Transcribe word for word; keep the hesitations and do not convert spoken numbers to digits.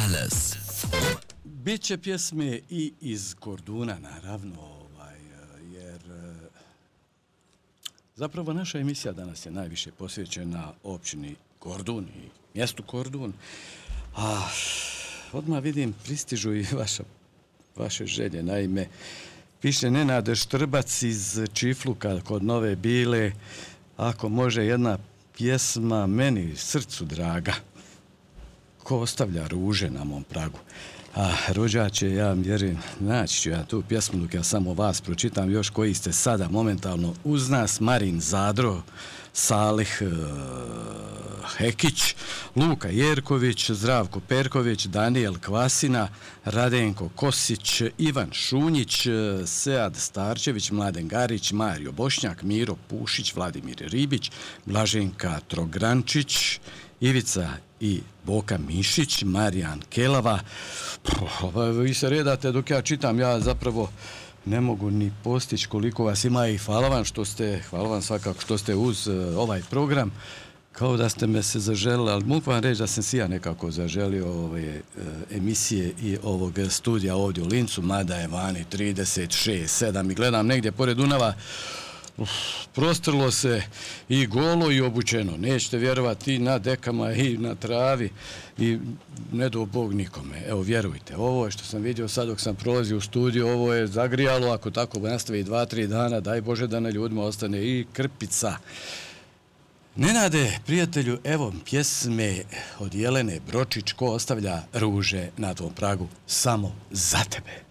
Glas. Biće pjesme i iz Korduna, naravno, ovaj, jer zapravo naša emisija danas je najviše posvećena općini Kordun i mjestu Kordun. A odmah vidim, pristižu i vaša, vaše želje. Naime, piše Nenad Štrbac iz Čifluka kod Nove Bile. Ako može jedna pjesma meni srcu draga, ko ostavlja ruže na mom pragu. A rođače, ja vjerujem, naći ću ja tu pjesmu dok ja samo vas pročitam još koji ste sada momentalno uz nas. Marin Zadro, Salih uh, Hekić, Luka Jerković, Zdravko Perković, Daniel Kvasina, Radenko Kosić, Ivan Šunjić, Sead Starčević, Mladen Garić, Mario Bošnjak, Miro Pušić, Vladimir Ribić, Blaženka Trogrančić, Ivica i Boka Mišić, Marijan Kelava. Vi se redate dok ja čitam, ja zapravo ne mogu ni postići koliko vas ima i hvala vam što ste, hvala vam svakako što ste uz ovaj program, kao da ste me se zaželili, ali mogu vam reći da sam si ja nekako zaželio ove emisije i ovog studija ovdje u Lincu, mada je vani trideset šest sedam i gledam negdje pored Dunava. Uf, prostrlo se i golo i obučeno, nećete vjerovati, i na dekama i na travi i ne do Bog nikome. Evo, vjerujte, ovo je što sam vidio sad dok sam prolazio u studiju, ovo je zagrijalo, ako tako nastavi dva, tri dana, daj Bože da na ljudima ostane i krpica. Nenade, prijatelju, evo pjesme od Jelene Bročić, ko ostavlja ruže na tvom pragu samo za tebe.